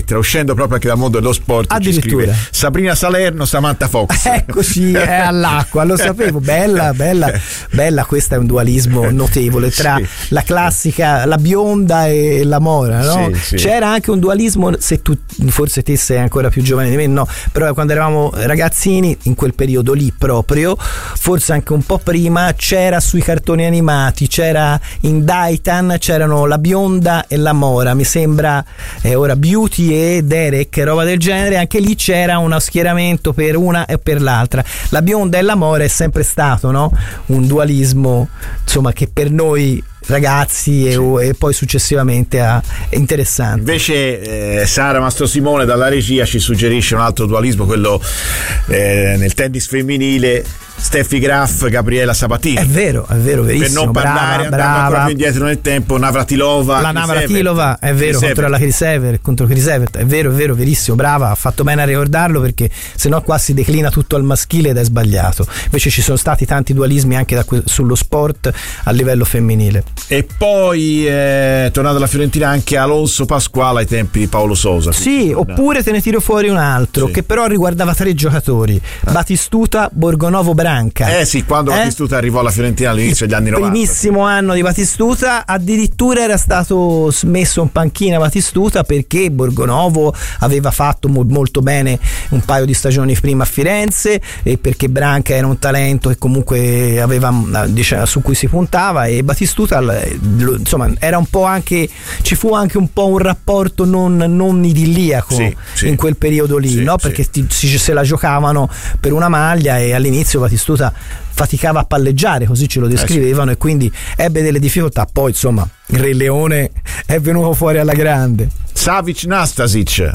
lettera, uscendo proprio anche dal mondo dello sport. Addirittura. Ci scrive Sabrina Salerno, Samantha Fox. Eccoci, è all'acqua, lo sapevo. Bella, questo è un dualismo notevole tra la classica, la bionda e la mora, no? Sì. C'era anche un dualismo, se tu, forse te sei ancora più giovane di me, no, però quando eravamo ragazzini, in quel periodo lì proprio, forse anche un po' prima, c'era sui cartoni animati, c'era in Daitan, c'erano la bionda e la mora, mi sembra, ora Beauty e Derek, roba del genere. Anche lì c'era uno schieramento per una e per l'altra. La bionda e la mora è sempre stato, no? Un dualismo, insomma, che per noi ragazzi e poi successivamente è interessante. Invece Sara Mastrosimone dalla regia ci suggerisce un altro dualismo, quello nel tennis femminile, Steffi Graf, Gabriela Sabatini. È vero, verissimo. Per non parlare, andando ancora più indietro nel tempo, Navratilova. La Navratilova, è vero, contro la Chris Evert, è vero, verissimo, brava, ha fatto bene a ricordarlo, perché sennò qua si declina tutto al maschile ed è sbagliato. Invece ci sono stati tanti dualismi anche sullo sport a livello femminile. E poi tornato alla Fiorentina anche Alonso Pasquale ai tempi di Paolo Sousa. Sì, oppure te ne tiro fuori un altro che però riguardava 3 giocatori: Batistuta, Borgonovo, Branca. Quando Batistuta arrivò alla Fiorentina all'inizio degli anni 90. Primissimo anno di Batistuta, addirittura era stato messo in panchina Batistuta perché Borgonovo aveva fatto molto bene un paio di stagioni prima a Firenze, e perché Branca era un talento e comunque aveva, diciamo, su cui si puntava, e Batistuta, insomma, era un po' anche, ci fu anche un po' un rapporto non idilliaco in quel periodo lì, no? Perché se la giocavano per una maglia, e all'inizio Batistuta faticava a palleggiare, così ce lo descrivevano, e quindi ebbe delle difficoltà. Poi insomma il Re Leone è venuto fuori alla grande. Savic Nastasic.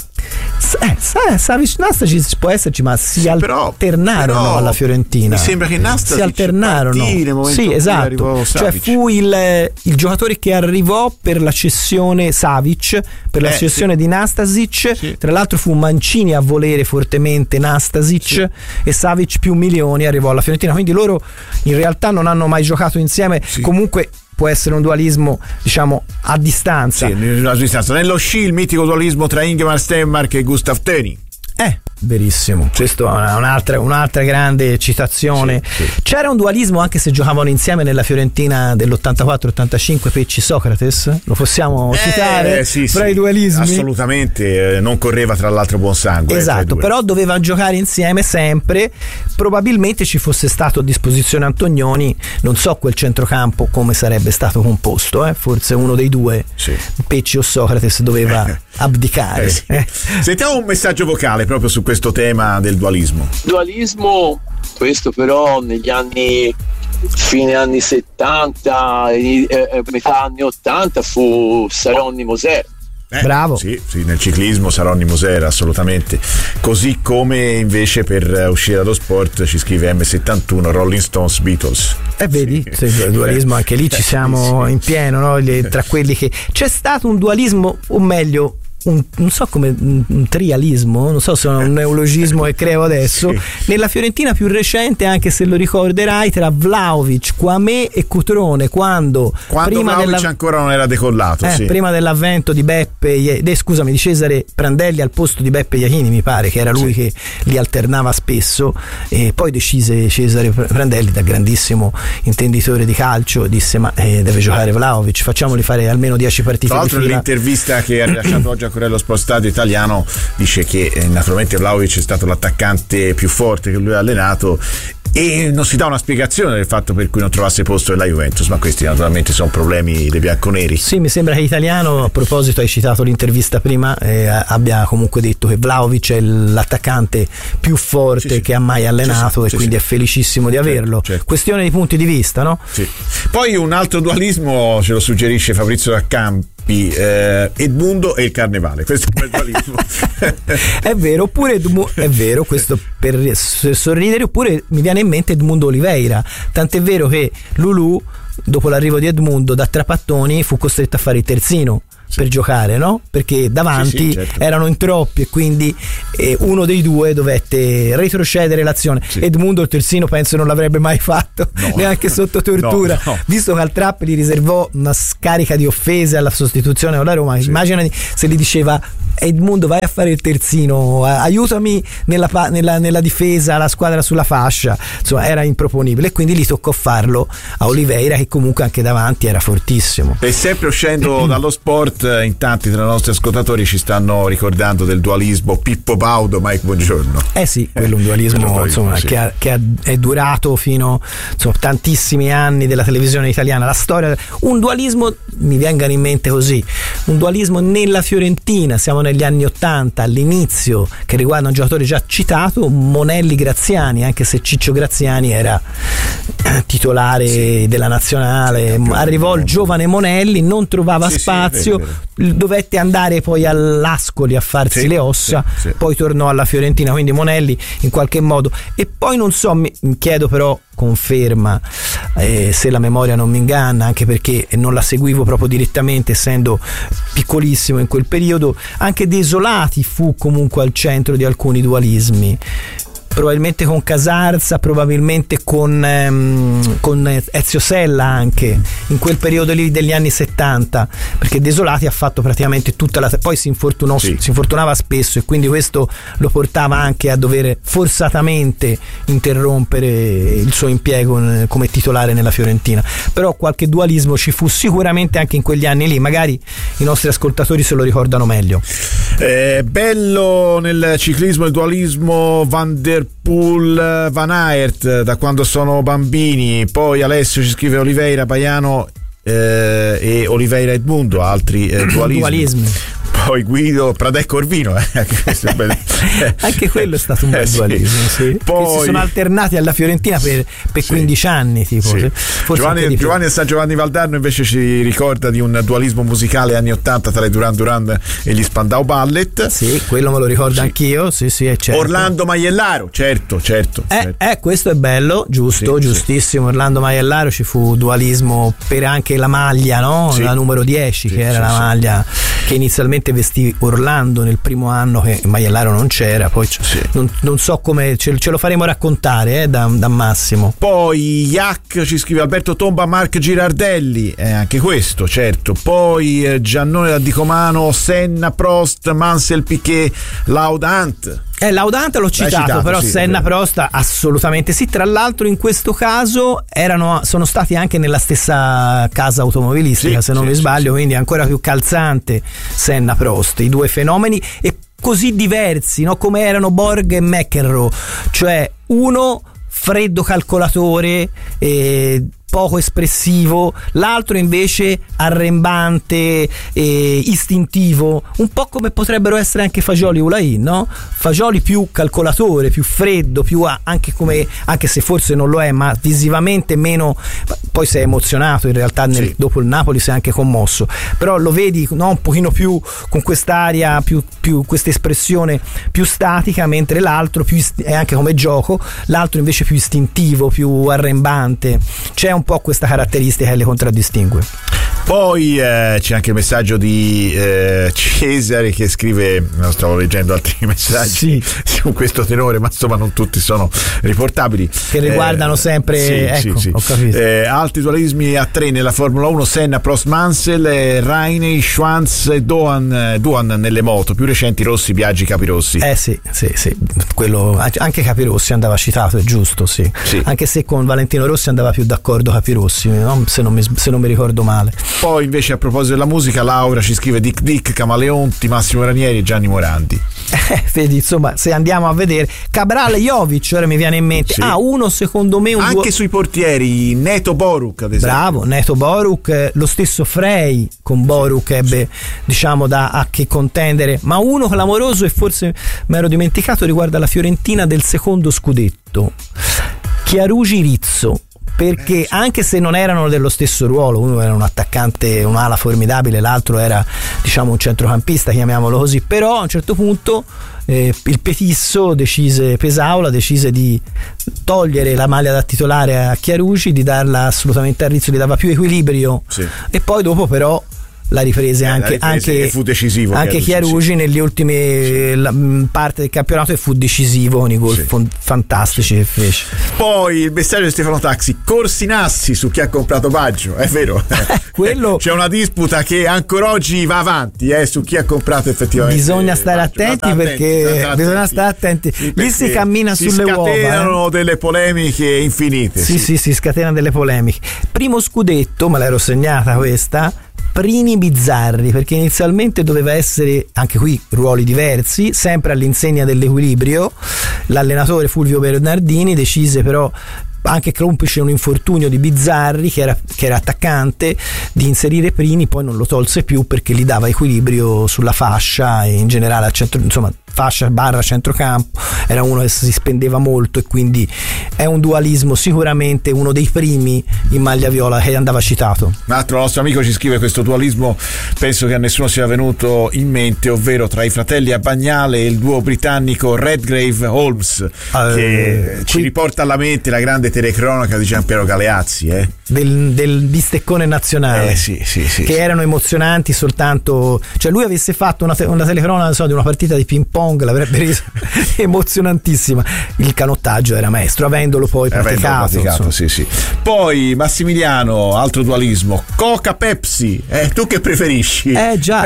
Savic Nastasic può esserci, ma si alternarono alla Fiorentina. Mi sembra che Nastasic si alternarono. Sì, esatto. Cioè fu il giocatore che arrivò per la cessione Savic, per la cessione di Nastasic. Sì. Tra l'altro fu Mancini a volere fortemente Nastasic, e Savic più milioni arrivò alla Fiorentina. Quindi loro in realtà non hanno mai giocato insieme. Comunque può essere un dualismo, diciamo, a distanza. Nello sci il mitico dualismo tra Ingemar Stenmark e Gustav Thöny. Verissimo, questo è un'altra grande citazione. C'era un dualismo anche se giocavano insieme nella Fiorentina dell'84-85, Pecci Socrates, lo possiamo citare fra i dualismi? Assolutamente, non correva tra l'altro buon sangue. Esatto, però dovevano giocare insieme sempre. Probabilmente ci fosse stato a disposizione Antonioni, non so quel centrocampo come sarebbe stato composto, forse uno dei due, Pecci o Socrates, doveva abdicare. Sentiamo un messaggio vocale proprio su questo tema del dualismo. Questo però negli anni, fine anni 70, metà anni 80, fu Saronni Moser. Bravo. Sì, nel ciclismo Saronni Moser, assolutamente. Così come invece per uscire dallo sport ci scrive M71 Rolling Stones Beatles. Vedi, il dualismo anche lì ci siamo in pieno, no? Tra quelli che c'è stato un dualismo, o meglio non so come un trialismo, non so se è un neologismo che creo adesso, nella Fiorentina più recente, anche se lo ricorderai, tra Vlahovic, Quamé e Cutrone, quando prima Vlahovic ancora non era decollato, prima dell'avvento di di Cesare Prandelli al posto di Beppe Iachini, mi pare che era lui che li alternava spesso, e poi decise Cesare Prandelli, da grandissimo intenditore di calcio, disse ma deve giocare Vlahovic, facciamoli fare almeno 10 partite tra l'altro di fila. L'intervista che ha rilasciato oggi a Corriere Sport Stadio Italiano dice che naturalmente Vlahovic è stato l'attaccante più forte che lui ha allenato, e non si dà una spiegazione del fatto per cui non trovasse posto nella Juventus, ma questi naturalmente sono problemi dei bianconeri. Sì, mi sembra che Italiano, a proposito, hai citato l'intervista prima, abbia comunque detto che Vlahovic è l'attaccante più forte che ha mai allenato, e quindi è felicissimo di averlo. Certo. Questione di punti di vista, no? Sì. Poi un altro dualismo ce lo suggerisce Fabrizio Daccampi, Edmundo e il Carnevale. Questo è un bel dualismo. È vero, oppure è vero, questo per sorridere, oppure mi viene in mente Edmundo Oliveira, tant'è vero che Lulù, dopo l'arrivo di Edmundo da Trapattoni, fu costretto a fare il terzino per giocare, no? Perché davanti certo. erano in troppi e quindi uno dei due dovette retrocedere l'azione. Edmundo il terzino penso non l'avrebbe mai fatto, neanche sotto tortura, visto che al Trappi gli riservò una scarica di offese alla sostituzione con la Roma. Immaginati se gli diceva: Edmundo, vai a fare il terzino, aiutami nella difesa, la squadra sulla fascia. Insomma, era improponibile e quindi gli toccò farlo a Oliveira, che comunque anche davanti era fortissimo. E sempre uscendo dallo sport, in tanti tra i nostri ascoltatori ci stanno ricordando del dualismo Pippo Baudo, Mike Buongiorno. Sì, quello è un dualismo insomma, che è durato fino tantissimi anni della televisione italiana. La storia, un dualismo, mi vengano in mente così, un dualismo nella Fiorentina, siamo negli anni 80, all'inizio, che riguarda un giocatore già citato, Monelli-Graziani, anche se Ciccio Graziani era titolare della nazionale. Arrivò il giovane Monelli, non trovava spazio, dovette andare poi all'Ascoli a farsi le ossa, poi tornò alla Fiorentina, quindi Monelli in qualche modo. E poi non so, mi chiedo però, conferma se la memoria non mi inganna, anche perché non la seguivo proprio direttamente essendo piccolissimo in quel periodo, anche Desolati fu comunque al centro di alcuni dualismi, probabilmente con Casarza, probabilmente con Ezio Sella, anche in quel periodo lì degli anni 70, perché Desolati ha fatto praticamente tutta la, poi si infortunava spesso e quindi questo lo portava anche a dover forzatamente interrompere il suo impiego come titolare nella Fiorentina. Però qualche dualismo ci fu sicuramente anche in quegli anni lì, magari i nostri ascoltatori se lo ricordano meglio. Bello nel ciclismo il dualismo Van der Poel Van Aert da quando sono bambini. Poi Alessio ci scrive Oliveira Baiano e Oliveira Edmundo, altri dualismi. Poi Guido Pradè Corvino, anche quello è stato un bel dualismo, poi che si sono alternati alla Fiorentina per 15 anni tipo. Giovanni San Giovanni Valdarno invece ci ricorda di un dualismo musicale anni 80 tra i Duran Duran e gli Spandau Ballet. Quello me lo ricordo anch'io, certo. Orlando Maiellaro, certo. Questo è bello, giustissimo. Orlando Maiellaro, ci fu dualismo per anche la maglia, no? La numero 10 che era la maglia che inizialmente vestì Orlando nel primo anno, che Maiellaro non c'era, poi non so come ce lo faremo raccontare da Massimo. Poi Iac ci scrive Alberto Tomba, Marc Girardelli, anche questo, certo. Poi Giannone da Dicomano, Senna, Prost, Mansell, Piquet, Laudant. Laudante l'ho citato, però Senna, Prost assolutamente sì. Tra l'altro in questo caso sono stati anche nella stessa casa automobilistica, se non mi sbaglio, quindi ancora più calzante Senna, Prost, i due fenomeni, e così diversi, no? Come erano Borg e McEnroe, cioè uno freddo calcolatore, poco espressivo, l'altro invece arrembante e istintivo, un po' come potrebbero essere anche Fagioli e Hulain, no? Fagioli più calcolatore, più freddo, più anche se forse non lo è, ma visivamente meno, poi si è emozionato in realtà dopo il Napoli, si è anche commosso, però lo vedi, no? Un pochino più con quest'aria, più questa espressione più statica, mentre l'altro è anche come gioco, l'altro invece più istintivo, più arrembante. C'è un po' questa caratteristica che le contraddistingue. Poi c'è anche il messaggio di Cesare che scrive, non stavo leggendo altri messaggi su questo tenore, ma insomma non tutti sono riportabili, che riguardano sempre ho capito. Altri dualismi a 3 nella Formula 1: Senna, Prost, Mansell, Rainey, Schwanz e Duan nelle moto, più recenti Rossi, Biaggi, Capirossi. Sì, quello, anche Capirossi andava citato, è giusto, anche se con Valentino Rossi andava più d'accordo Capirossi, no? se non mi ricordo male. Poi invece, a proposito della musica, Laura ci scrive Dick, Camaleonti, Massimo Ranieri e Gianni Morandi. Vedi, insomma, se andiamo a vedere Cabral, Jovic, ora mi viene in mente uno secondo me anche sui portieri, Neto Boruk ad esempio. Bravo, Neto Boruk, lo stesso Frey con Boruk ebbe diciamo a che contendere, ma uno clamoroso, e forse mi ero dimenticato, riguarda la Fiorentina del secondo scudetto, Chiarugi, Rizzo, perché anche se non erano dello stesso ruolo, uno era un attaccante, un'ala formidabile, l'altro era diciamo un centrocampista, chiamiamolo così, però a un certo punto il Petisso Pesaula decise di togliere la maglia da titolare a Chiarugi, di darla assolutamente a Rizzo, gli dava più equilibrio, e poi dopo però la riprese anche fu decisivo anche Chiarugi negli ultimi parte del campionato, e fu decisivo con i gol fantastici che fece. Poi il messaggio di Stefano Taxi: Corsinassi su chi ha comprato Baggio, è vero. Quello c'è una disputa che ancora oggi va avanti su chi ha comprato effettivamente. Bisogna stare attenti, perché bisogna stare attenti. Lì si cammina sulle uova. Si scatenano delle polemiche infinite. Si scatenano delle polemiche. Primo scudetto, me l'ero segnata questa, Prini Bizzarri, perché inizialmente doveva essere, anche qui ruoli diversi, sempre all'insegna dell'equilibrio. L'allenatore Fulvio Bernardini decise però, anche complice un infortunio di Bizzarri che era attaccante, di inserire Prini, poi non lo tolse più perché gli dava equilibrio sulla fascia e in generale al centro, insomma fascia / centrocampo, era uno che si spendeva molto, e quindi è un dualismo, sicuramente uno dei primi in maglia viola che andava citato. Un altro nostro amico ci scrive: questo dualismo penso che a nessuno sia venuto in mente, ovvero tra i fratelli Abbagnale e il duo britannico Redgrave-Holmes, che ci riporta alla mente la grande telecronaca di Giampiero Galeazzi, del bisteccone nazionale, sì. che erano emozionanti soltanto, cioè lui avesse fatto una telecronaca di una partita di ping pong, l'avrebbe reso emozionantissima. Il canottaggio era maestro, avendolo poi praticato. Sì. Poi Massimiliano, altro dualismo, Coca Pepsi, tu che preferisci? Già.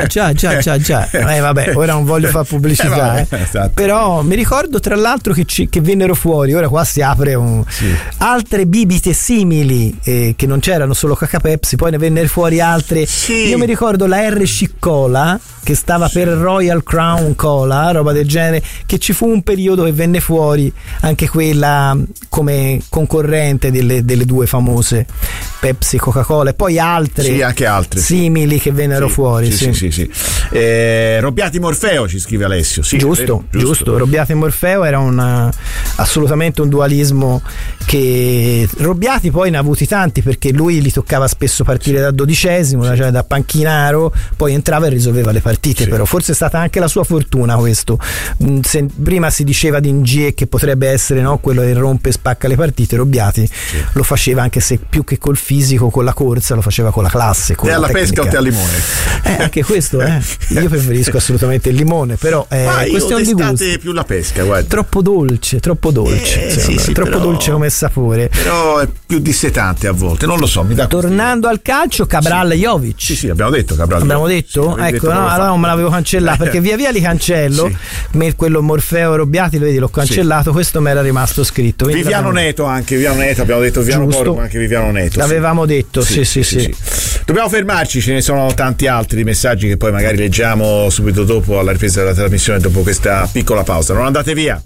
Vabbè, ora non voglio fare pubblicità, esatto. Però mi ricordo tra l'altro che vennero fuori, ora qua si apre altre bibite simili, che non c'erano solo Coca Pepsi, poi ne vennero fuori altre. Io mi ricordo la RC Cola, che stava per Royal Crown Cola, roba del genere, che ci fu un periodo che venne fuori anche quella come concorrente delle due famose Pepsi, Coca-Cola, e poi altre, anche altre simili che vennero fuori. Sì. Robbiati Morfeo, ci scrive Alessio. Giusto. Robbiati Morfeo era assolutamente un dualismo che Robbiati poi ne ha avuti tanti, perché lui gli toccava spesso partire da 12esimo, cioè da panchinaro, poi entrava e risolveva le partite. Però forse è stata anche la sua fortuna questo. Prima si diceva di Ngie che potrebbe essere quello che rompe e spacca le partite. Robbiati lo faceva, anche se più che col fisico, con la corsa, lo faceva con la classe, con te alla tecnica. Pesca o te al limone? Anche questo io preferisco assolutamente il limone, però è questione di gusto. Più la pesca, guarda. Troppo dolce troppo però, dolce come sapore, però è più dissetante a volte, non lo so, mi dà. Tornando al calcio, Cabral Jovic. Sì, abbiamo detto Cabral. Abbiamo detto? Ecco, allora non me l'avevo cancellato, perché via li cancello. Quello Morfeo Robbiati, lo vedi, l'ho cancellato, questo mi era rimasto scritto. Viviano Neto, abbiamo detto Viviano Porco, ma anche Viviano Neto. L'avevamo detto, sì. Dobbiamo fermarci, ce ne sono tanti altri di messaggi che poi magari leggiamo subito dopo, alla ripresa della trasmissione, dopo questa piccola pausa. Non andate via.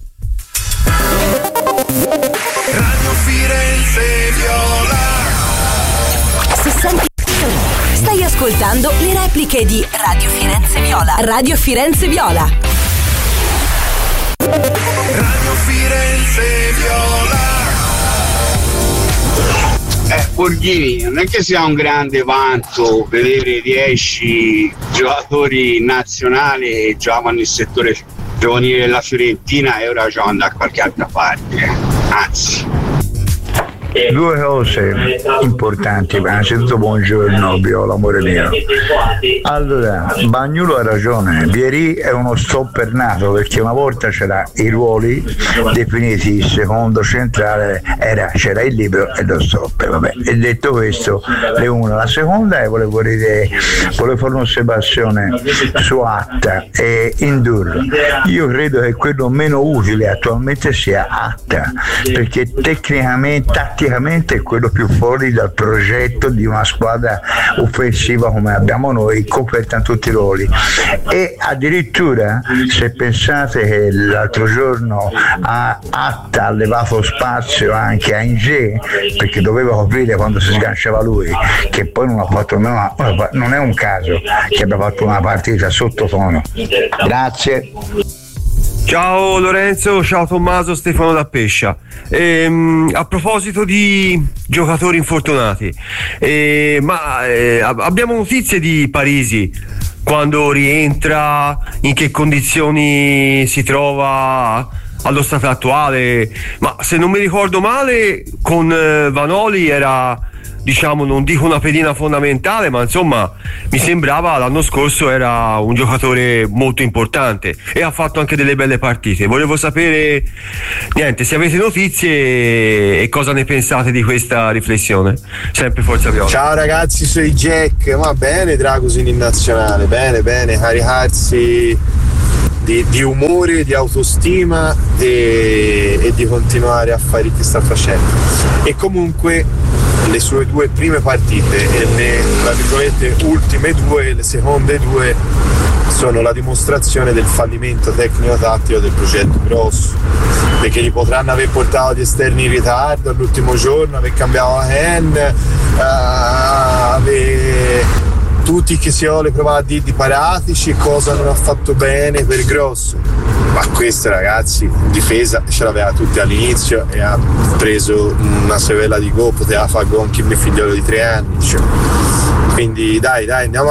Radio Firenze Viola. Stai ascoltando le repliche di Radio Firenze Viola. Radio Firenze Viola. Radio Firenze Viola. Borghini, non è che sia un grande vanto vedere 10 giocatori nazionali che giocavano nel settore giovanile della Fiorentina e ora giocano da qualche altra parte, anzi. Due cose importanti. Innanzitutto buongiorno Viola, amore mio. Allora, Bagnulo ha ragione, Vieri è uno stopper nato, perché una volta c'era i ruoli definiti, il secondo centrale c'era il libero e lo stopper, vabbè. E detto questo, le una. La seconda è volevo fare un'osservazione su Atta e Indur. Io credo che quello meno utile attualmente sia Atta, perché tecnicamente, tatticamente è quello più fuori dal progetto di una squadra offensiva come abbiamo noi, coperta in tutti i ruoli. E addirittura, se pensate che l'altro giorno Atta ha levato spazio anche a Inge, perché doveva coprire quando si sganciava lui, che poi non ha fatto non è un caso che abbia fatto una partita sottotono. Grazie. Ciao Lorenzo, ciao Tommaso, Stefano da Pescia. A proposito di giocatori infortunati, abbiamo notizie di Parisi, quando rientra, in che condizioni si trova allo stato attuale? Ma se non mi ricordo male, con Vanoli era diciamo, non dico una pedina fondamentale, ma insomma mi sembrava l'anno scorso era un giocatore molto importante e ha fatto anche delle belle partite. Volevo sapere niente, se avete notizie e cosa ne pensate di questa riflessione. Sempre Forza Viola. Ciao ragazzi, sono Jack. Va bene Dragusin in nazionale, bene, caricarsi di umore, di autostima e di continuare a fare il che sta facendo. E comunque le sue 2 prime partite e le, tra virgolette, ultime 2, le seconde 2 sono la dimostrazione del fallimento tecnico-tattico del progetto grosso, perché gli potranno aver portato gli esterni in ritardo all'ultimo giorno, aver cambiato la hand, aver tutti che si vuole provare a dire di Paratici cosa non ha fatto bene per Grosso, ma questo ragazzi in difesa ce l'aveva tutti all'inizio e ha preso una sevella di gol, poteva fare gol anche il mio figliolo di 3 anni, cioè. Quindi dai andiamo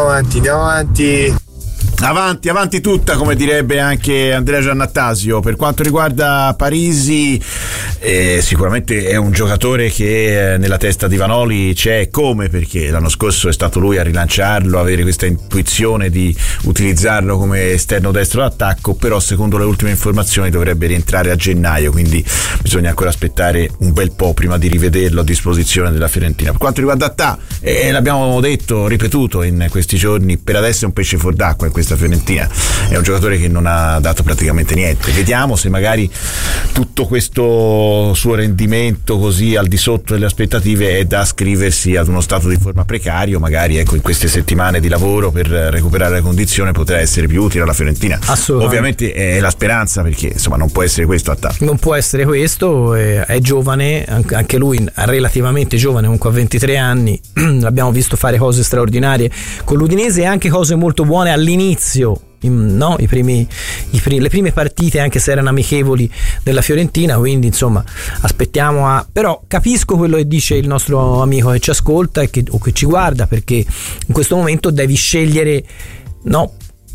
avanti tutta, come direbbe anche Andrea Giannattasio. Per quanto riguarda Parisi, sicuramente è un giocatore che nella testa di Vanoli c'è, come, perché l'anno scorso è stato lui a rilanciarlo, avere questa intuizione di utilizzarlo come esterno destro d'attacco, però secondo le ultime informazioni dovrebbe rientrare a gennaio, quindi bisogna ancora aspettare un bel po' prima di rivederlo a disposizione della Fiorentina. Per quanto riguarda Attà, l'abbiamo detto, ripetuto in questi giorni, per adesso è un pesce fuor d'acqua in questa Fiorentina, è un giocatore che non ha dato praticamente niente. Vediamo se magari tutto questo suo rendimento così al di sotto delle aspettative è da ascriversi ad uno stato di forma precario, magari ecco in queste settimane di lavoro per recuperare la condizione potrà essere più utile alla Fiorentina. Ovviamente è la speranza, perché insomma non può essere questo attacco. Non può essere questo, è giovane, anche lui relativamente giovane, comunque a 23 anni, l'abbiamo visto fare cose straordinarie con l'Udinese e anche cose molto buone all'inizio, no? Le prime partite, anche se erano amichevoli, della Fiorentina, quindi insomma aspettiamo però capisco quello che dice il nostro amico che ci ascolta o che ci guarda, perché in questo momento devi scegliere, no?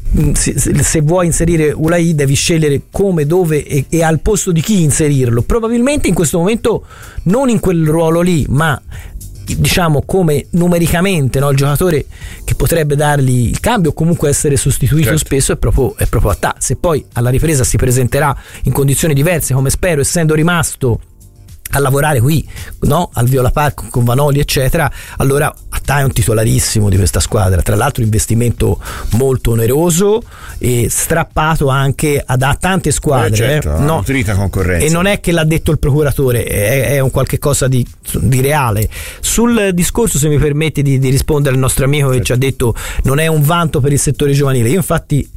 Se vuoi inserire Ulai devi scegliere come, dove e al posto di chi inserirlo. Probabilmente in questo momento non in quel ruolo lì, ma diciamo come numericamente, no? Il giocatore che potrebbe dargli il cambio o comunque essere sostituito, certo, spesso è proprio Attà. Se poi alla ripresa si presenterà in condizioni diverse, come spero, essendo rimasto a lavorare qui, no? Al Viola Park con Vanoli eccetera, allora Attà è un titolarissimo di questa squadra. Tra l'altro investimento molto oneroso e strappato anche a tante squadre, certo, no? Concorrenza. E non è che l'ha detto il procuratore, è un qualche cosa di reale. Sul discorso, se mi permetti di rispondere al nostro amico, certo, che ci ha detto non è un vanto per il settore giovanile, io infatti,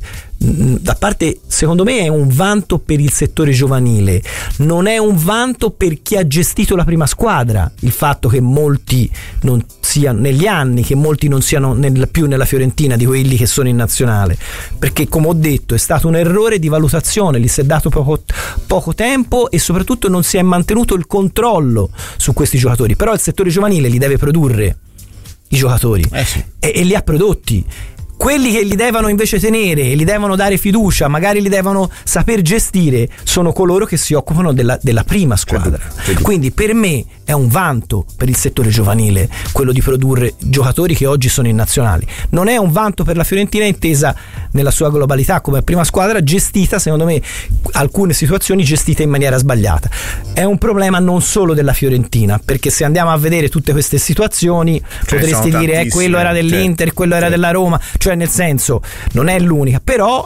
da parte, secondo me è un vanto per il settore giovanile, non è un vanto per chi ha gestito la prima squadra, il fatto che molti non siano negli anni, che molti non siano più nella Fiorentina di quelli che sono in nazionale, perché come ho detto è stato un errore di valutazione, gli si è dato poco tempo e soprattutto non si è mantenuto il controllo su questi giocatori. Però il settore giovanile li deve produrre i giocatori, sì, e li ha prodotti. Quelli che li devono invece tenere e li devono dare fiducia, magari li devono saper gestire, sono coloro che si occupano della prima squadra. Quindi per me è un vanto per il settore giovanile quello di produrre giocatori che oggi sono in nazionali. Non è un vanto per la Fiorentina intesa nella sua globalità come prima squadra, gestita, secondo me, alcune situazioni gestite in maniera sbagliata. È un problema non solo della Fiorentina, perché se andiamo a vedere tutte queste situazioni potresti dire quello era dell'Inter, quello era della Roma, cioè nel senso non è l'unica, però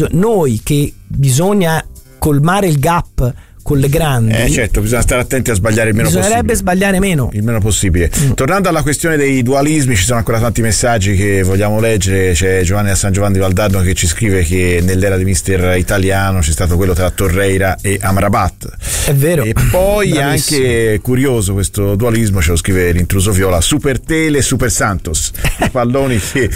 noi che bisogna colmare il gap con le grandi, certo, bisogna stare attenti a sbagliare il meno possibile. Bisognerebbe sbagliare il meno possibile. Tornando alla questione dei dualismi, ci sono ancora tanti messaggi che vogliamo leggere. C'è Giovanni da San Giovanni di Valdarno che ci scrive che nell'era di mister italiano c'è stato quello tra Torreira e Amrabat. È vero. E poi anche curioso questo dualismo, ce lo scrive l'intruso Viola, Super Tele e Super Santos, due palloni che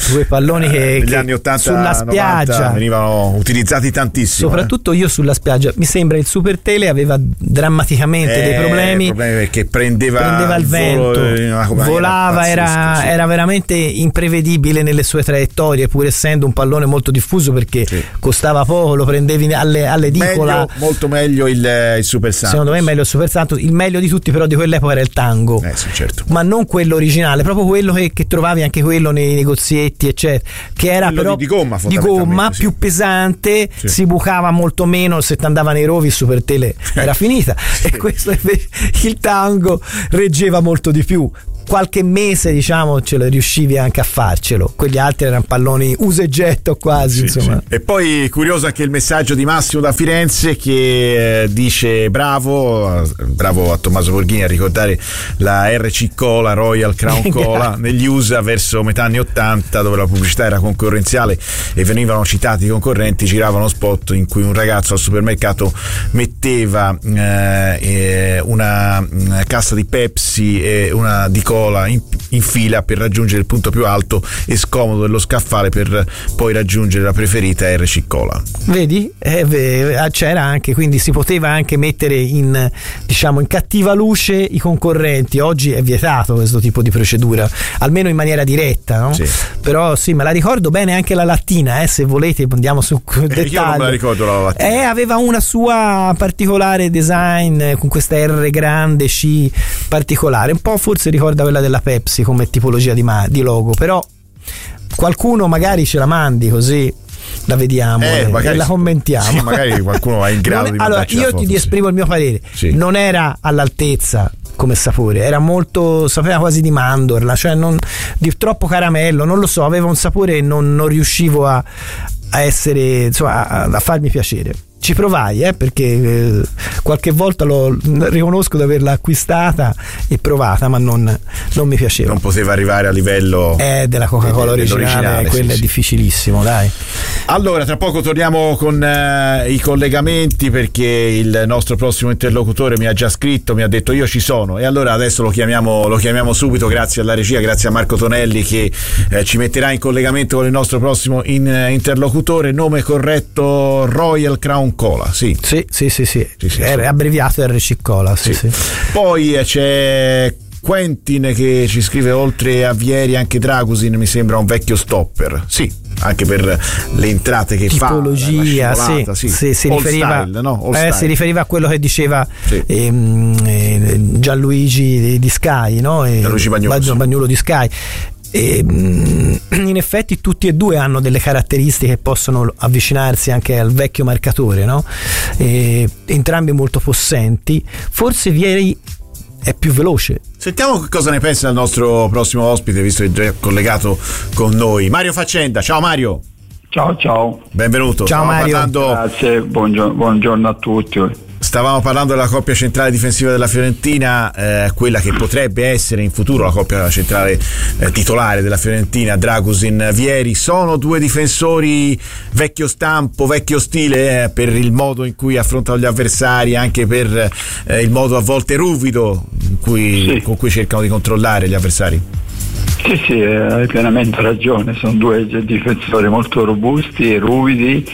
negli anni 80 sulla spiaggia 90 venivano utilizzati tantissimo. Soprattutto io sulla spiaggia, mi sembra il Super Tele aveva drammaticamente dei problemi perché prendeva il vento, volava, era veramente imprevedibile nelle sue traiettorie, pur essendo un pallone molto diffuso, perché costava poco, lo prendevi all'edicola. Molto meglio il Super Santos. Secondo me è meglio il Super Santos. Il meglio di tutti però di quell'epoca era il Tango, sì, certo. ma non quello originale, proprio quello che trovavi anche quello nei negozietti eccetera, che era quello però di gomma più pesante, si bucava molto meno, se ti andava nei rovi su per te era finita. E questo il Tango reggeva molto di più. Qualche mese, diciamo, ce lo riuscivi anche a farcelo. Quelli altri erano palloni usa e getto quasi, insomma. E poi curioso anche il messaggio di Massimo da Firenze, che dice bravo a Tommaso Borghini a ricordare la RC Cola, Royal Crown Cola negli USA verso metà anni 80, dove la pubblicità era concorrenziale e venivano citati i concorrenti. Giravano spot in cui un ragazzo al supermercato metteva una cassa di Pepsi e una di Cola in fila per raggiungere il punto più alto e scomodo dello scaffale, per poi raggiungere la preferita RC Cola. Vedi? C'era anche, quindi si poteva anche mettere in cattiva luce i concorrenti. Oggi è vietato questo tipo di procedura, almeno in maniera diretta, no? Sì. Però sì, me la ricordo bene anche la lattina, se volete andiamo su dettaglio. Io non me la ricordo la lattina. Aveva una sua particolare design con questa R grande C particolare, un po' forse ricorda quella della Pepsi come tipologia di logo, però qualcuno magari ce la mandi così la vediamo e la commentiamo. Sì, magari qualcuno è in grado di mandarci allora io ti esprimo il mio parere, non era all'altezza come sapore, era molto, sapeva quasi di mandorla, cioè non di troppo caramello, non lo so, aveva un sapore, non riuscivo a essere, insomma, a farmi piacere. Ci provai, perché qualche volta riconosco di averla acquistata e provata, ma non mi piaceva. Non poteva arrivare a livello della Coca-Cola originale, quello è difficilissimo, dai. Allora, tra poco torniamo con i collegamenti, perché il nostro prossimo interlocutore mi ha già scritto, mi ha detto io ci sono, e allora adesso lo chiamiamo subito, grazie alla regia, grazie a Marco Tonelli che ci metterà in collegamento con il nostro prossimo interlocutore. Nome corretto Royal Crown Cola, sì. Sì. Era abbreviato RC Cola, sì. Poi c'è Quentin che ci scrive, oltre a Vieri anche Dragusin mi sembra un vecchio stopper, sì, anche per le entrate che tipologia, fa, si riferiva, style, no? Si riferiva a quello che diceva Gianluigi di Sky, no? Gianluigi Bagnolo di Sky. In effetti tutti e due hanno delle caratteristiche che possono avvicinarsi anche al vecchio marcatore, no? Entrambi molto possenti. Forse Vieri è più veloce. Sentiamo cosa ne pensa il nostro prossimo ospite, visto che è già collegato con noi, Mario Faccenda. Ciao Mario. Ciao. Benvenuto. Ciao Mario. Grazie, buongiorno a tutti. Stavamo parlando della coppia centrale difensiva della Fiorentina, quella che potrebbe essere in futuro la coppia centrale titolare della Fiorentina, Dragusin-Vieri. Sono due difensori vecchio stampo, vecchio stile, per il modo in cui affrontano gli avversari, anche per il modo a volte ruvido con cui cercano di controllare gli avversari. Sì, hai pienamente ragione, sono due difensori molto robusti e ruvidi,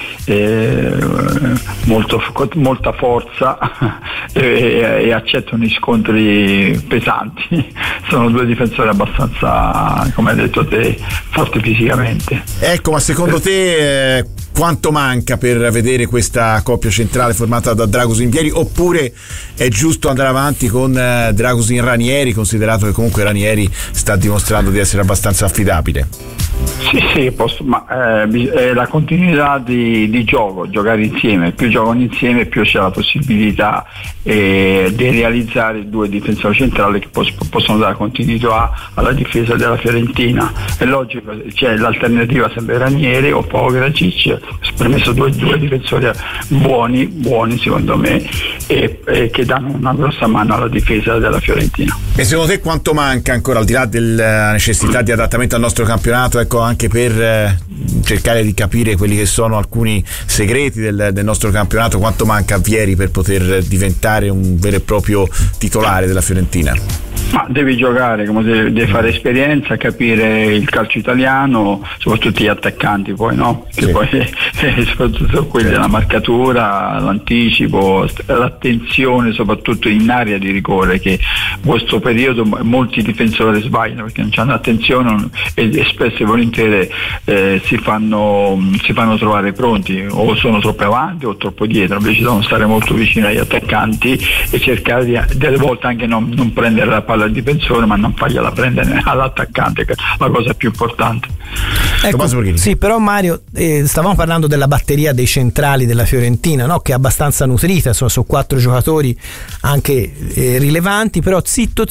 molta forza e accettano i scontri pesanti. Sono due difensori abbastanza, come hai detto te, forti fisicamente. Ecco, ma secondo te quanto manca per vedere questa coppia centrale formata da Dragusin-Vieri, oppure è giusto andare avanti con Dragusin-Ranieri, considerato che comunque Ranieri sta dimostrando di essere abbastanza affidabile? Sì, ma è la continuità di gioco, giocare insieme. Più giocano insieme, più c'è la possibilità di realizzare due difensori centrali che possono dare continuità alla difesa della Fiorentina. È logico, c'è l'alternativa sempre Ranieri o Pogracic, permesso due difensori buoni secondo me, e che danno una grossa mano alla difesa della Fiorentina. E secondo te quanto manca ancora, al di là della necessità di adattamento al nostro campionato, ecco, anche per cercare di capire quelli che sono alcuni segreti del nostro campionato, quanto manca a Vieri per poter diventare un vero e proprio titolare della Fiorentina? Ma devi giocare, come devi fare esperienza, capire il calcio italiano, soprattutto gli attaccanti poi, no? Che poi soprattutto quelli della marcatura, l'anticipo, l'attenzione soprattutto in area di rigore, che in questo periodo molti difensori sbagliano perché non hanno attenzione e spesso e volentieri si fanno trovare pronti, o sono troppo avanti o troppo dietro. Invece devono stare molto vicini agli attaccanti e cercare delle volte anche non prendere la palla al difensore, ma non fargliela prendere all'attaccante, che è la cosa più importante. Ecco, sì, però Mario, stavamo parlando della batteria dei centrali della Fiorentina, no? Che è abbastanza nutrita, sono 4 giocatori anche rilevanti, però zitto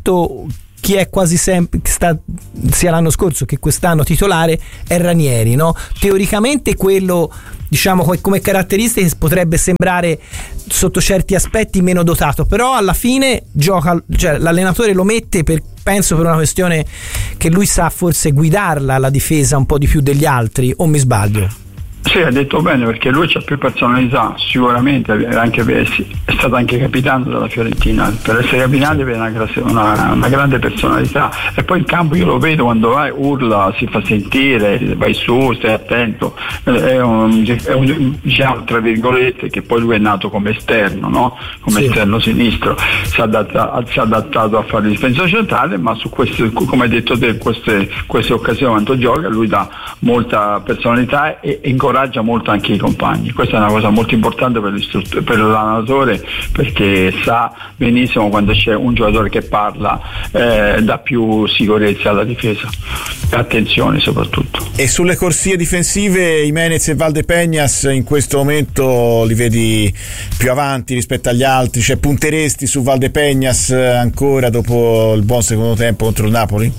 chi è quasi sempre sia l'anno scorso che quest'anno titolare è Ranieri, no? Teoricamente quello, diciamo, come caratteristiche potrebbe sembrare sotto certi aspetti meno dotato, però alla fine gioca, cioè l'allenatore lo mette penso per una questione che lui sa forse guidarla la difesa un po' di più degli altri, o mi sbaglio? Sì, ha detto bene, perché lui c'ha più personalità, sicuramente è stato anche capitano della Fiorentina. Per essere capitano deve avere una grande personalità, e poi in campo io lo vedo quando vai, urla, si fa sentire, vai su, stai attento, è un diciamo tra virgolette, che poi lui è nato come esterno, no? Come esterno sinistro, si è adattato a fare il difensore centrale, ma su queste, come hai detto te, queste occasioni quando gioca lui dà molta personalità e incoraggia molto anche i compagni. Questa è una cosa molto importante per l'allenatore, perché sa benissimo quando c'è un giocatore che parla, dà più sicurezza alla difesa, attenzione soprattutto. E sulle corsie difensive Jimenez e Valdepeñas in questo momento li vedi più avanti rispetto agli altri? Cioè punteresti su Valdepeñas ancora dopo il buon secondo tempo contro il Napoli?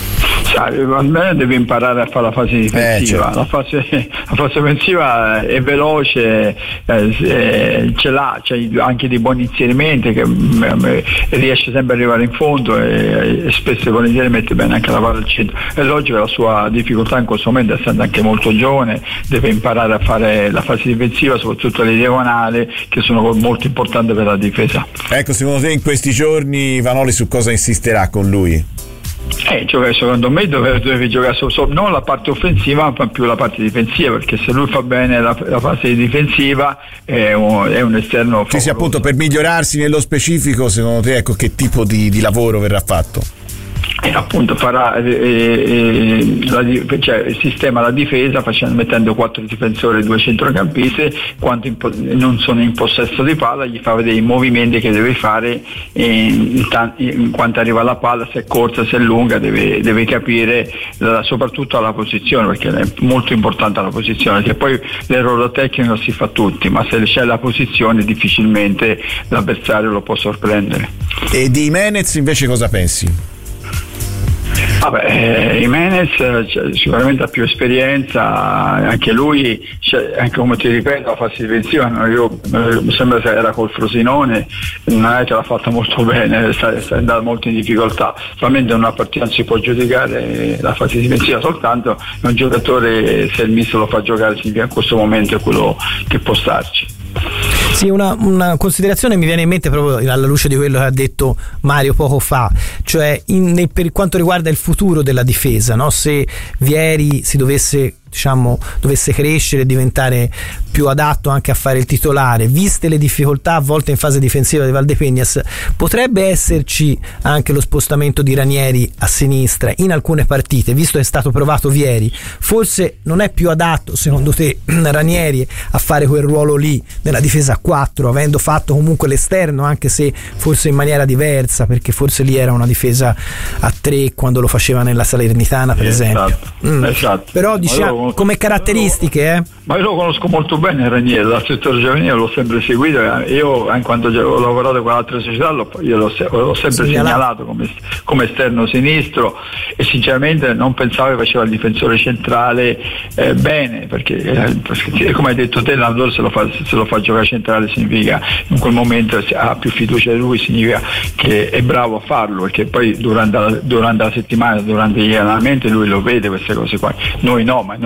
Almeno deve imparare a fare la fase difensiva, la fase offensiva è veloce, ce l'ha, c'è anche dei buoni inserimenti, che riesce sempre ad arrivare in fondo e spesso e volentieri mette bene anche la palla al centro. È logico che la sua difficoltà in questo momento, essendo anche molto giovane, deve imparare a fare la fase difensiva, soprattutto le diagonali, che sono molto importanti per la difesa. Ecco, secondo te in questi giorni Vanoli su cosa insisterà con lui? Secondo me deve giocare non la parte offensiva ma più la parte difensiva, perché se lui fa bene la fase difensiva è un esterno favoloso. Sì, appunto, per migliorarsi nello specifico, secondo te, ecco, che tipo di lavoro verrà fatto? Appunto farà sistema la difesa mettendo 4 difensori e 2 centrocampisti, quando non sono in possesso di palla gli fa vedere i movimenti che deve fare in quanto arriva alla palla, se è corta, se è lunga, deve capire soprattutto la posizione, perché è molto importante la posizione, che poi l'errore tecnico si fa tutti, ma se c'è la posizione difficilmente l'avversario lo può sorprendere. E di Jimenez invece cosa pensi? Jimenez sicuramente ha più esperienza, anche lui, anche come ti ripeto, la fase difensiva mi sembra che era col Frosinone, non è che l'ha fatta molto bene, è andato molto in difficoltà. Solamente in una partita non si può giudicare la fase difensiva, soltanto è un giocatore, se il mister lo fa giocare significa in questo momento è quello che può starci. Sì, una considerazione mi viene in mente proprio alla luce di quello che ha detto Mario poco fa, cioè per quanto riguarda il futuro della difesa, no? Se Vieri si dovesse crescere e diventare più adatto anche a fare il titolare, viste le difficoltà a volte in fase difensiva di Valdepeñas, potrebbe esserci anche lo spostamento di Ranieri a sinistra in alcune partite, visto che è stato provato Vieri. Forse non è più adatto, secondo te, Ranieri a fare quel ruolo lì nella difesa a 4, avendo fatto comunque l'esterno, anche se forse in maniera diversa, perché forse lì era una difesa a 3 quando lo faceva nella Salernitana, per esempio. Esatto. Però diciamo come caratteristiche, ma io lo conosco molto bene Ranieri, dal settore giovanile l'ho sempre seguito, io quando ho lavorato con altre società l'ho sempre segnalato come esterno sinistro, e sinceramente non pensavo che faceva il difensore centrale bene, perché come hai detto te, l'allenatore se lo fa giocare centrale significa in quel momento ha più fiducia di lui, significa che è bravo a farlo, perché poi durante la settimana, durante gli allenamenti lui lo vede queste cose qua. Noi no, ma noi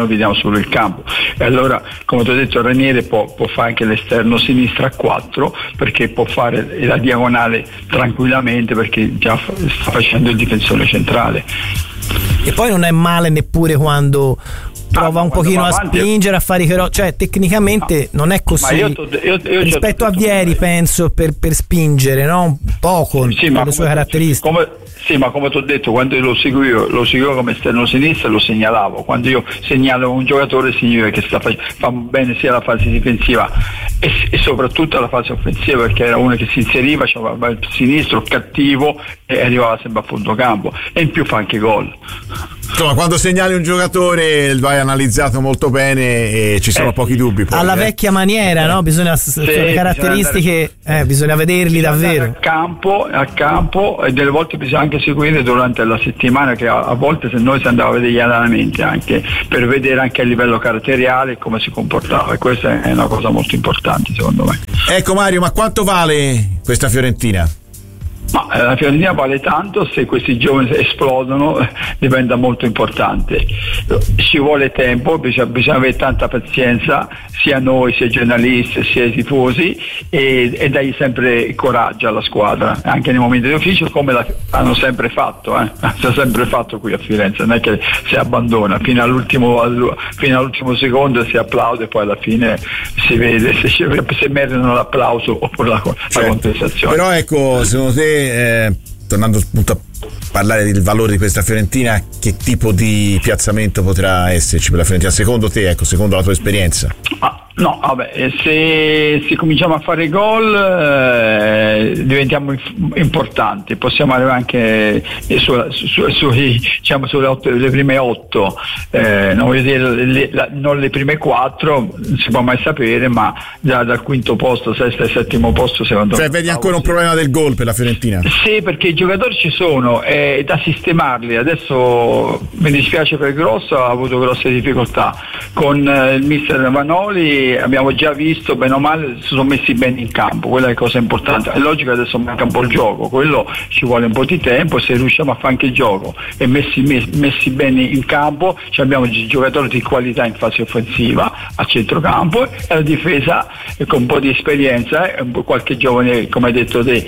noi vediamo solo il campo. E allora, come ti ho detto, Ranieri può fare anche l'esterno sinistra a 4, perché può fare la diagonale tranquillamente, perché già sta facendo il difensore centrale. E poi non è male neppure quando prova un pochino a spingere, a fare i cioè tecnicamente non è così. Io rispetto a Vieri penso per spingere, no? Un poco per le sue caratteristiche. Ma come ti ho detto, quando io lo seguivo come esterno sinistra, lo segnalavo. Quando io segnalo un giocatore significa che fa bene sia la fase difensiva e soprattutto la fase offensiva, perché era uno che si inseriva, c'aveva il sinistro cattivo e arrivava sempre a fondo campo, e in più fa anche gol. Insomma, quando segnali un giocatore vai analizzato molto bene e ci sono pochi dubbi. Poi, alla vecchia maniera, no? Bisogna le caratteristiche, bisogna vederli davvero. A campo, e delle volte bisogna anche seguire durante la settimana, che a volte se noi si andava a vedere gli allenamenti anche per vedere anche a livello caratteriale come si comportava, e questa è una cosa molto importante secondo me. Ecco Mario, ma quanto vale questa Fiorentina? Ma la Fiorentina vale tanto, se questi giovani esplodono diventa molto importante. Ci vuole tempo, bisogna avere tanta pazienza, sia noi, sia i giornalisti, sia i tifosi, e dai sempre coraggio alla squadra, anche nei momenti difficili, come hanno sempre fatto, si è sempre fatto qui a Firenze, non è che si abbandona fino all'ultimo secondo, si applaude e poi alla fine si vede se meritano l'applauso oppure la contestazione. Però ecco, secondo te, tornando appunto a parlare del valore di questa Fiorentina, che tipo di piazzamento potrà esserci per la Fiorentina secondo te, ecco, secondo la tua esperienza? No, vabbè, se cominciamo a fare gol diventiamo importanti, possiamo arrivare anche sulle prime 8, non voglio dire non le prime 4, non si può mai sapere, ma già dal quinto posto, sesto e settimo posto secondo me. Cioè vedi ancora un problema del gol per la Fiorentina? Sì, perché i giocatori ci sono, è da sistemarli. Adesso mi dispiace per Grosso, ha avuto grosse difficoltà con il mister Vanoli, abbiamo già visto bene o male si sono messi bene in campo, quella è la cosa importante. È logico che adesso manca un po' il gioco, quello ci vuole un po' di tempo, se riusciamo a fare anche il gioco e messi bene in campo, abbiamo giocatori di qualità in fase offensiva a centrocampo, e la difesa con un po' di esperienza, qualche giovane come hai detto te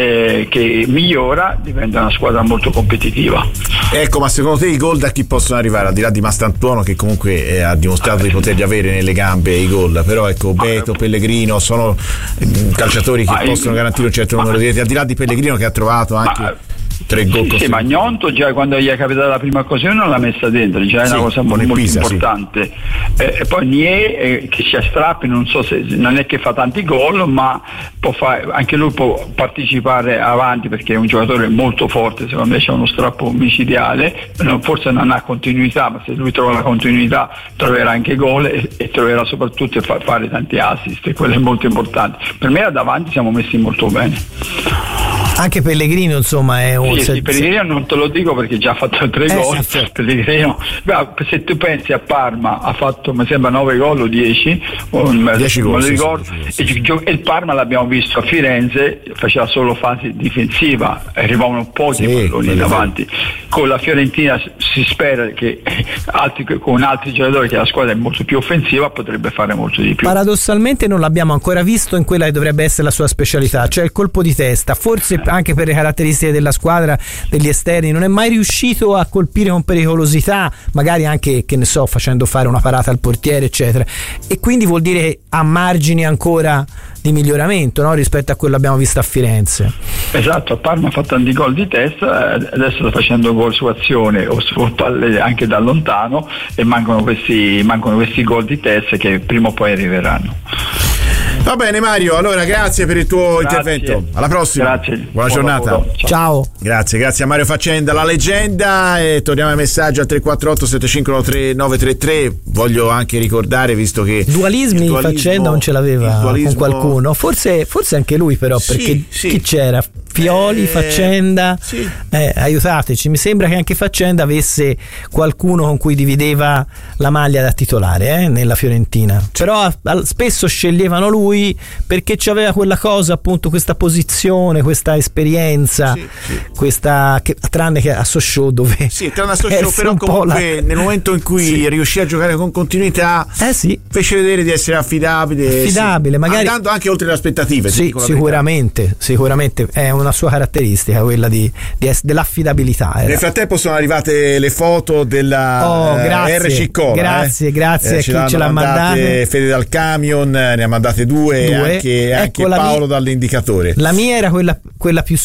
che migliora, diventa una squadra molto competitiva. Ecco, ma secondo te i gol da chi possono arrivare, al di là di Mastantuono che comunque ha dimostrato di poterli avere nelle gambe i gol, però ecco Beto, Pellegrino sono calciatori che possono garantire un certo numero di reti, al di là di Pellegrino che ha trovato anche 3 gol così. Sì, ma Gnonto già quando gli è capitata la prima occasione non l'ha messa dentro, già è una cosa molto importante. E poi Nie che ci strappi, non so se non è che fa tanti gol, ma può fare, anche lui può partecipare avanti, perché è un giocatore molto forte, secondo me c'è uno strappo micidiale, forse non ha continuità, ma se lui trova la continuità troverà anche gol e troverà soprattutto fare tanti assist, e quello è molto importante. Per me davanti siamo messi molto bene. Anche Pellegrino insomma è un Pellegrino non te lo dico perché già ha fatto 3 gol. Sì. Pellegrino, se tu pensi a Parma ha fatto mi sembra 9 gol o 10 gol, e il Parma l'abbiamo visto a Firenze, faceva solo fase difensiva, arrivavano pochi palloni davanti. Con la Fiorentina si spera che con altri giocatori, che la squadra è molto più offensiva, potrebbe fare molto di più. Paradossalmente non l'abbiamo ancora visto in quella che dovrebbe essere la sua specialità, cioè il colpo di testa. Forse anche per le caratteristiche della squadra, degli esterni, non è mai riuscito a colpire con pericolosità, magari anche, che ne so, facendo fare una parata al portiere eccetera, e quindi vuol dire che ha margini ancora di miglioramento, no? Rispetto a quello che abbiamo visto a Firenze. Esatto, a Parma ha fatto tanti gol di testa, adesso sta facendo gol su azione o su palle anche da lontano, e mancano questi gol di testa che prima o poi arriveranno. Va bene Mario, allora grazie per il tuo intervento, alla prossima. Grazie. Buona giornata. Ciao. Grazie a Mario Faccenda, la leggenda, e torniamo ai messaggi al 348 7513 933. Voglio anche ricordare, visto che dualismi Faccenda non ce l'aveva con qualcuno, forse anche lui, però, perché chi c'era? Pioli, Faccenda, aiutateci. Mi sembra che anche Faccenda avesse qualcuno con cui divideva la maglia da titolare nella Fiorentina, però spesso sceglievano lui perché c'aveva quella cosa, appunto, questa posizione, questa esperienza, questa tranne che a Sochaux, dove tranne a Sochaux, però comunque nel momento in cui riuscì a giocare con continuità fece vedere di essere affidabile, magari andando anche oltre le aspettative. Sicuramente è una sua caratteristica, quella dell'affidabilità. Nel frattempo sono arrivate le foto della RC Cola. Grazie a chi ce l'ha mandate. Fede dal camion ne ha mandate due. Anche Paolo dall'indicatore. La mia era quella più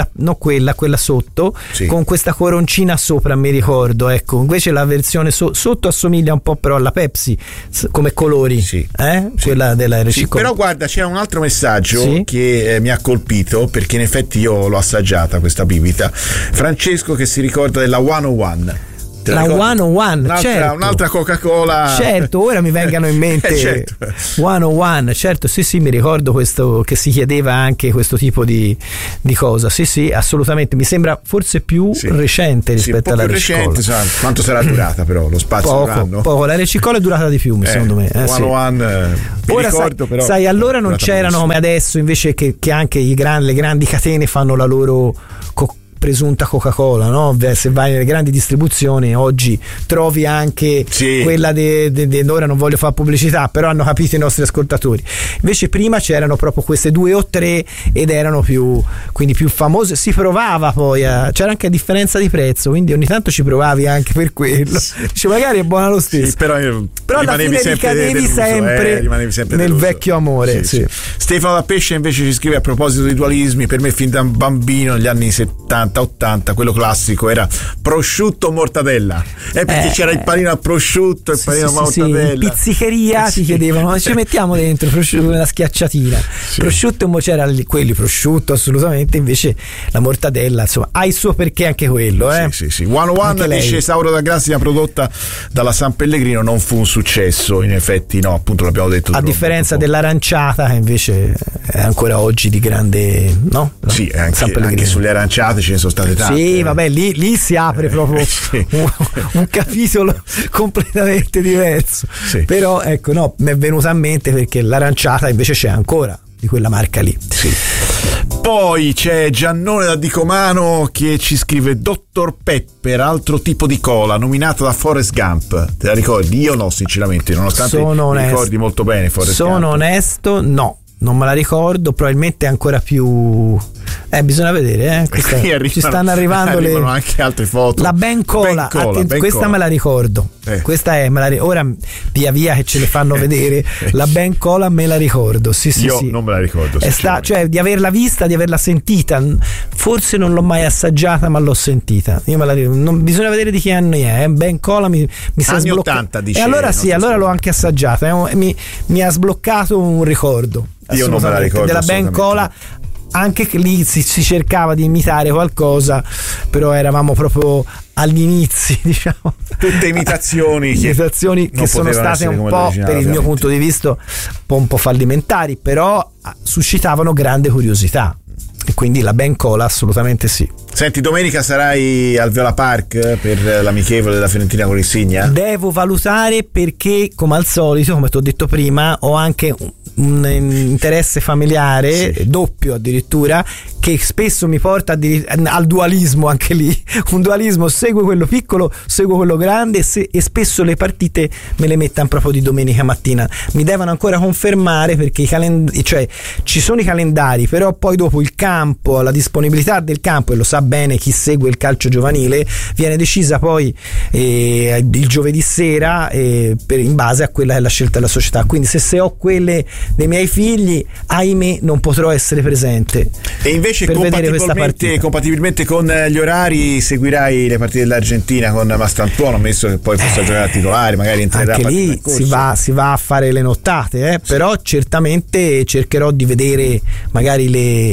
quella sotto, con questa coroncina sopra, mi ricordo, ecco. Invece la versione sotto assomiglia un po' però alla Pepsi come colori, quella della RC Cola. Però guarda, c'è un altro messaggio che mi ha colpito, perché in effetti io l'ho assaggiata questa bibita. Francesco che si ricorda della 101. La 101, un'altra Coca-Cola. Certo, ora mi vengano in mente 101, certo, sì, mi ricordo questo, che si chiedeva anche questo tipo di cosa. Sì, assolutamente, mi sembra forse più recente rispetto alla RC Cola. Quanto sarà durata però lo spazio? Poco, la RC Cola è durata di più, secondo me. 101, ora ricordo, però sai, allora non c'erano come adesso invece che anche le grandi catene fanno la loro presunta Coca-Cola, no? Se vai nelle grandi distribuzioni oggi trovi anche quella ora non voglio fare pubblicità, però hanno capito i nostri ascoltatori. Invece prima c'erano proprio queste 2 o 3 ed erano più famose. Si provava poi c'era anche a differenza di prezzo, quindi ogni tanto ci provavi anche per quello. Dice, magari è buona lo stesso, però alla fine ricadevi sempre nel vecchio amore. Stefano da Pesce invece ci scrive a proposito di dualismi: per me fin da bambino negli anni 70-80 quello classico era prosciutto o mortadella, perché c'era il panino a prosciutto e il panino a mortadella. In pizzicheria ti chiedevano ci mettiamo dentro prosciutto, una schiacciatina, prosciutto, c'era quelli prosciutto assolutamente, invece la mortadella insomma ha il suo perché anche quello. 101 dice Sauro da Grazia, prodotta dalla San Pellegrino, non fu un successo, in effetti no, appunto l'abbiamo detto, a differenza dell'aranciata che invece è ancora oggi di grande, no? Anche sulle aranciate ce ne sono state tante. Vabbè, lì si apre proprio un capitolo completamente diverso. Però ecco, no, mi è venuta a mente perché l'aranciata invece c'è ancora di quella marca lì. Poi c'è Giannone da Dicomano che ci scrive: Dr. Pepper, altro tipo di cola, nominato da Forrest Gump. Te la ricordi? Io no, sinceramente, nonostante mi ricordi molto bene Forrest Gump. Sono onesto, no, non me la ricordo, probabilmente ancora più. Bisogna vedere, ci stanno arrivando anche altre foto. La Ben Cola, questa me la ricordo. Questa è, ora via via che ce le fanno vedere. La Ben Cola me la ricordo. Io non me la ricordo. Cioè di averla vista, di averla sentita. Forse non l'ho mai assaggiata, ma l'ho sentita. Io me la ricordo. Bisogna vedere di che anni è. Ben Cola mi sta anni 80, dice. E allora allora l'ho anche assaggiata. Mi ha sbloccato un ricordo. Io non me la ricordo della Ben Cola. Anche lì si cercava di imitare qualcosa, però eravamo proprio agli inizi, diciamo. Tutte imitazioni che sono state un po', per il mio punto di vista, un po' fallimentari, però suscitavano grande curiosità. E quindi la Ben Cola assolutamente sì. Senti, domenica sarai al Viola Park per l'amichevole della Fiorentina con Insigne? Devo valutare perché, come al solito, come ti ho detto prima, ho anche un interesse familiare doppio addirittura, che spesso mi porta al dualismo, anche lì un dualismo: segue quello piccolo, segue quello grande, e spesso le partite me le mettano proprio di domenica mattina. Mi devono ancora confermare perché cioè ci sono i calendari, però poi dopo il campo, la disponibilità del campo, e lo sa bene chi segue il calcio giovanile, viene decisa poi il giovedì sera in base a quella che è la scelta della società. Quindi se ho quelle dei miei figli, ahimè non potrò essere presente. E invece compatibilmente con gli orari seguirai le partite dell'Argentina con Mastrantuono, ammesso che poi possa giocare a titolare, magari entrerà anche lì si va a fare le nottate, però certamente cercherò di vedere magari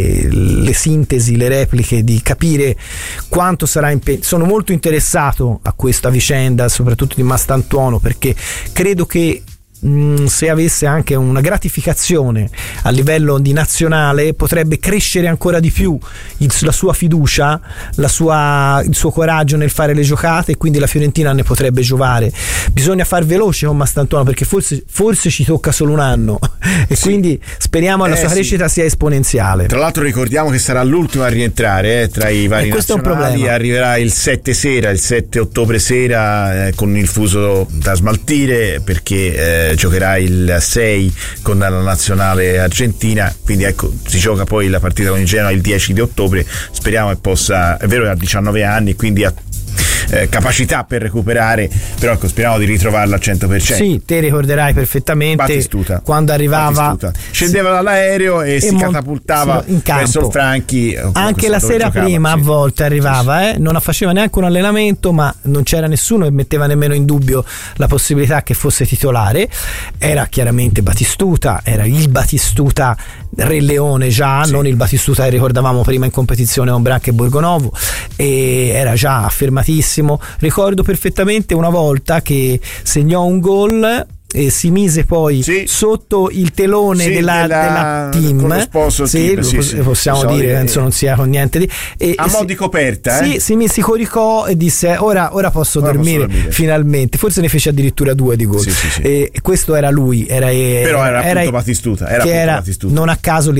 le sintesi, le repliche, di capire quanto sarà sono molto interessato a questa vicenda, soprattutto di Mastrantuono, perché credo che se avesse anche una gratificazione a livello di nazionale, potrebbe crescere ancora di più la sua fiducia, il suo coraggio nel fare le giocate, e quindi la Fiorentina ne potrebbe giovare. Bisogna far veloce con Mastantuono, perché forse ci tocca solo un anno e quindi speriamo che la sua crescita sia esponenziale. Tra l'altro ricordiamo che sarà l'ultimo a rientrare tra i vari nazionali, arriverà il 7 ottobre sera con il fuso da smaltire, perché giocherà il 6 con la nazionale argentina, quindi ecco, si gioca poi la partita con il Genoa il 10 di ottobre. Speriamo che possa, è vero che ha 19 anni, quindi ha capacità per recuperare, però ecco, speriamo di ritrovarla al 100%. Sì, te ricorderai perfettamente Batistuta. Quando arrivava, scendeva dall'aereo e si catapultava in campo. Verso il Franchi, anche la sera prima a volte arrivava, non faceva neanche un allenamento, ma non c'era nessuno che metteva nemmeno in dubbio la possibilità che fosse titolare. Era chiaramente Batistuta, era il Batistuta Re Leone già, non il Batistuta che ricordavamo prima in competizione con Branca e Borgonovo, e era già affermatissimo. Ricordo perfettamente una volta che segnò un gol e si mise poi sotto il telone della team, possiamo dire, penso non sia con niente di a mo' di coperta, si coricò e disse ora posso dormire finalmente. Forse ne fece addirittura 2 di gol. E questo era lui, però era appunto Batistuta, non a caso